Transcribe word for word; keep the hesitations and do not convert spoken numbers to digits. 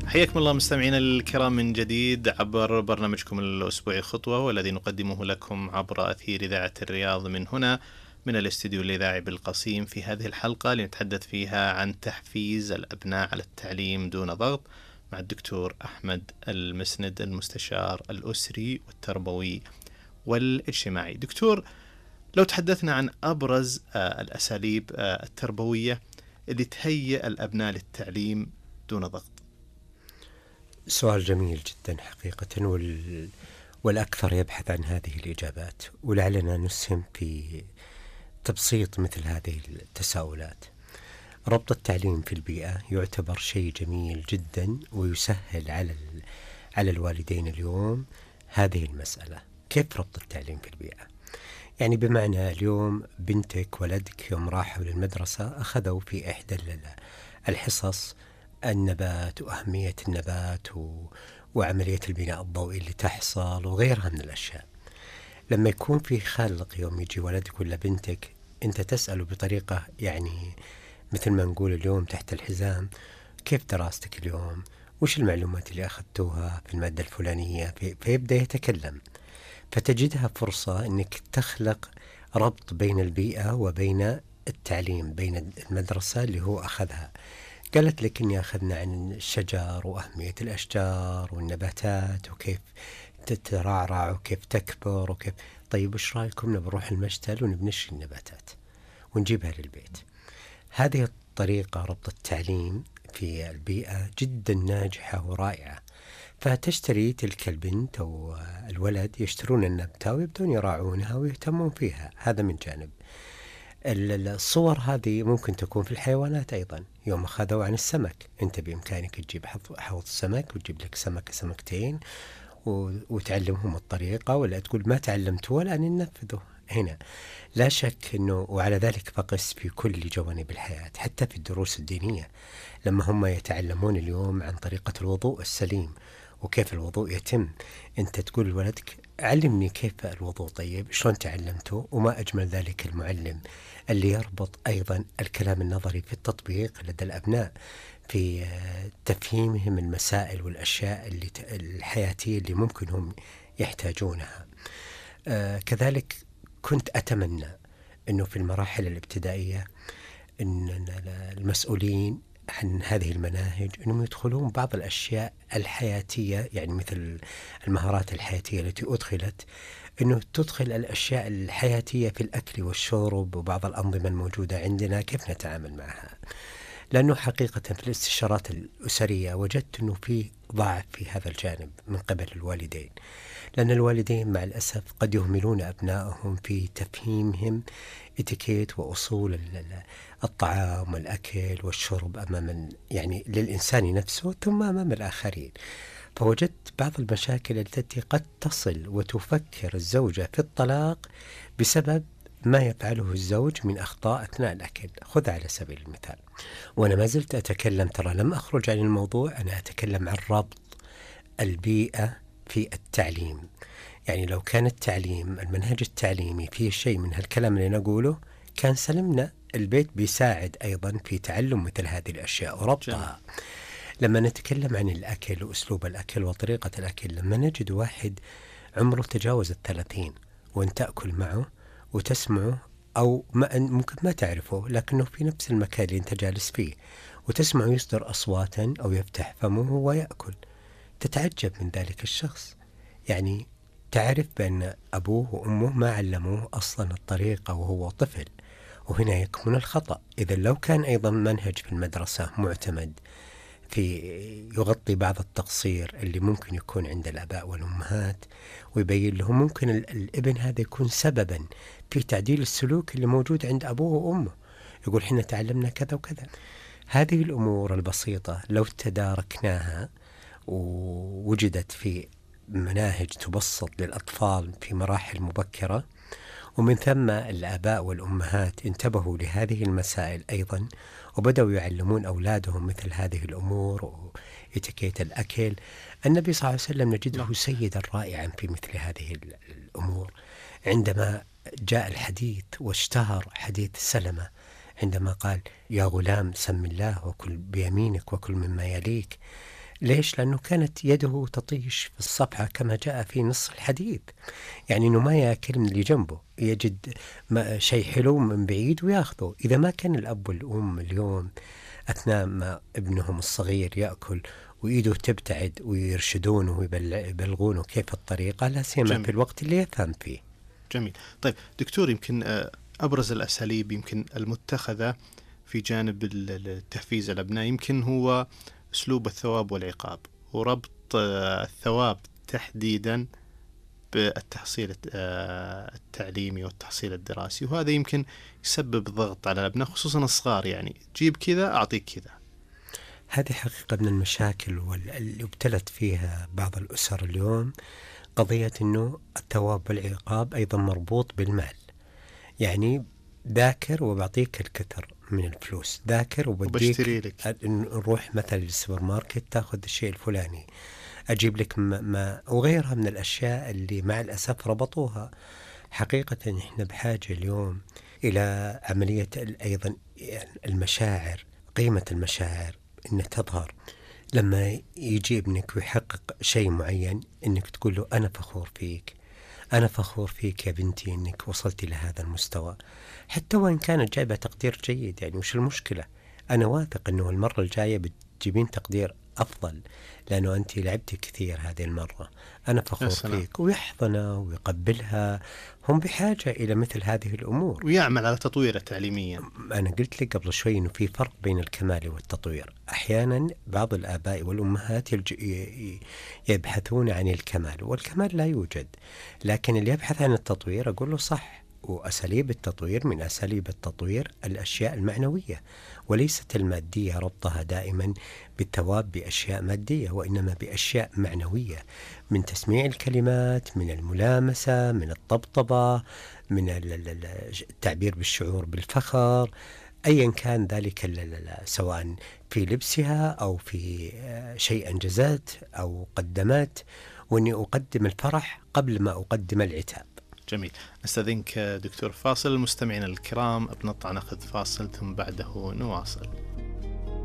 حياكم الله مستمعينا الكرام من جديد عبر برنامجكم الأسبوعي خطوة، والذي نقدمه لكم عبر أثير إذاعة الرياض من هنا من الاستديو الإذاعي بالقصيم. في هذه الحلقة لنتحدث فيها عن تحفيز الأبناء على التعليم دون ضغط مع الدكتور أحمد المسند، المستشار الأسري والتربوي والاجتماعي. دكتور، لو تحدثنا عن أبرز الأساليب التربوية اللي تهيئ الأبناء للتعليم دون ضغط. سؤال جميل جدا حقيقة، وال... والأكثر يبحث عن هذه الإجابات، ولعلنا نسهم في تبسيط مثل هذه التساؤلات. ربط التعليم في البيئة يعتبر شيء جميل جدا، ويسهل على ال... على الوالدين اليوم هذه المسألة. كيف ربط التعليم في البيئة؟ يعني بمعنى اليوم بنتك ولدك يوم راحوا للمدرسة أخذوا في إحدى الحصص النبات وأهمية النبات و... وعملية البناء الضوئي اللي تحصل وغيرها من الأشياء. لما يكون في خلق يوم يجي ولدك ولا بنتك، أنت تسأله بطريقة يعني مثل ما نقول اليوم تحت الحزام: كيف دراستك اليوم؟ وش المعلومات اللي أخذتوها في المادة الفلانية؟ في... فيبدأ يتكلم، فتجدها فرصة أنك تخلق ربط بين البيئة وبين التعليم، بين المدرسة اللي هو أخذها. قالت لك إني أخذنا عن الشجر وأهمية الأشجار والنباتات وكيف تترعرع وكيف تكبر وكيف. طيب وش رأيكم نروح المشتل ونبنشي النباتات ونجيبها للبيت؟ هذه الطريقة ربط التعليم في البيئة جدا ناجحة ورائعة. فتشتري تلك البنت أو الولد، يشترون النبتة ويبدون يراعونها ويهتمون فيها. هذا من جانب. الصور هذه ممكن تكون في الحيوانات أيضا. يوم أخذوا عن السمك، أنت بإمكانك تجيب حوض سمك وتجيب لك سمكة سمكتين وتعلمهم الطريقة، ولا تقول ما تعلمتوا ولا أن ننفذه هنا. لا شك أنه وعلى ذلك فقس في كل جوانب الحياة، حتى في الدروس الدينية لما هم يتعلمون اليوم عن طريقة الوضوء السليم وكيف الوضوء يتم، أنت تقول لولدك علمني كيف الوضوء. طيب شلون تعلمته؟ وما أجمل ذلك المعلم اللي يربط أيضا الكلام النظري في التطبيق لدى الأبناء، في تفهيمهم المسائل والأشياء اللي الحياتية اللي ممكن هم يحتاجونها. آه كذلك كنت أتمنى أنه في المراحل الابتدائية أن المسؤولين عن هذه المناهج أنهم يدخلون بعض الأشياء الحياتية، يعني مثل المهارات الحياتية التي أدخلت، أنه تدخل الأشياء الحياتية في الأكل والشرب وبعض الأنظمة الموجودة عندنا كيف نتعامل معها. لأنه حقيقة في الاستشارات الأسرية وجدت أنه في ضعف في هذا الجانب من قبل الوالدين، لأن الوالدين مع الأسف قد يهملون أبنائهم في تفهيمهم اتيكيت وأصول الطعام والأكل والشرب أمام يعني للإنسان نفسه ثم أمام الآخرين. فوجدت بعض المشاكل التي قد تصل وتفكر الزوجة في الطلاق بسبب ما يفعله الزوج من أخطاء أثناء الأكل. خذ على سبيل المثال، وأنا ما زلت أتكلم، ترى لم أخرج عن الموضوع، أنا أتكلم عن ربط البيئة في التعليم. يعني لو كان التعليم المنهج التعليمي فيه شيء من هالكلام اللي نقوله كان سلمنا. البيت بيساعد أيضا في تعلم مثل هذه الأشياء وربطها. لما نتكلم عن الأكل وأسلوب الأكل وطريقة الأكل، لما نجد واحد عمره تجاوز الثلاثين وانت تأكل معه وتسمعه، أو ما ممكن ما تعرفه لكنه في نفس المكان اللي انت جالس فيه، وتسمعه يصدر أصواتا أو يفتح فمه ويأكل، تتعجب من ذلك الشخص. يعني تعرف بأن أبوه وأمه ما علموه أصلا الطريقة وهو طفل، وهنا يكمن الخطأ. إذا لو كان أيضا منهج في المدرسة معتمد في يغطي بعض التقصير اللي ممكن يكون عند الآباء والأمهات، ويبين لهم ممكن الابن هذا يكون سببا في تعديل السلوك اللي موجود عند أبوه وأمه، يقول حنا تعلمنا كذا وكذا. هذه الأمور البسيطة لو تداركناها ووجدت في مناهج تبسط للأطفال في مراحل مبكرة، ومن ثم الآباء والأمهات انتبهوا لهذه المسائل أيضا وبدأوا يعلمون أولادهم مثل هذه الأمور وإتيكيت الأكل. النبي صلى الله عليه وسلم نجده سيدا رائعا في مثل هذه الأمور. عندما جاء الحديث واشتهر حديث سلمة عندما قال: يا غلام سم الله وكل بيمينك وكل مما يليك، ليش؟ لأنه كانت يده تطيش في الصفحة كما جاء في نص الحديث، يعني إنه ما يأكل من اللي جنبه، يجد ما شيء حلو من بعيد وياخذه. إذا ما كان الأب والأم اليوم أثناء ما ابنهم الصغير يأكل وإيده تبتعد ويرشدونه ويبلغونه كيف الطريقة، لا سيما في الوقت اللي يفهم فيه. جميل. طيب دكتور، يمكن أبرز الأساليب يمكن المتخذة في جانب التحفيز الأبناء يمكن هو أسلوب الثواب والعقاب، وربط الثواب تحديدا بالتحصيل التعليمي والتحصيل الدراسي، وهذا يمكن يسبب ضغط على الأبناء خصوصا الصغار، يعني جيب كذا أعطيك كذا. هذه حقيقة من المشاكل واللي ابتلت فيها بعض الأسر اليوم، قضية أنه الثواب والعقاب أيضا مربوط بالمال، يعني ذاكر وبعطيك الكثر من الفلوس، ذاكر وبديك نروح مثلا للسوبر ماركت تاخذ الشيء الفلاني، أجيب لك ما وغيرها من الأشياء اللي مع الأسف ربطوها. حقيقة إحنا بحاجة اليوم إلى عملية أيضا المشاعر، قيمة المشاعر إنها تظهر لما يجي ابنك ويحقق شيء معين، إنك تقول له أنا فخور فيك، أنا فخور فيك يا بنتي إنك وصلتي لهذا المستوى، حتى وإن كانت جايبة تقدير جيد، يعني وش المشكلة؟ أنا واثق إنه المرة الجاية بتجيبين تقدير أفضل لأنه أنت لعبتي كثير هذه المرة، أنا فخور فيك، ويحضنها ويقبلها. هم بحاجة إلى مثل هذه الأمور، ويعمل على تطويره تعليميا. أنا قلت لك قبل شوي إنه في فرق بين الكمال والتطوير. أحيانا بعض الآباء والأمهات يبحثون عن الكمال، والكمال لا يوجد، لكن اللي يبحث عن التطوير أقول له صح، وأساليب التطوير من أساليب التطوير الأشياء المعنوية، وليست المادية ربطها دائما بالثواب بأشياء مادية، وإنما بأشياء معنوية، من تسميع الكلمات، من الملامسة، من الطبطبة، من التعبير بالشعور بالفخر، أيا كان ذلك، سواء في لبسها أو في شيء أنجزت أو قدمت، وإني أقدم الفرح قبل ما أقدم العتاب. جميل. أستاذنك دكتور فاصل. المستمعين الكرام بنطلع ناخذ فاصل ثم بعده نواصل.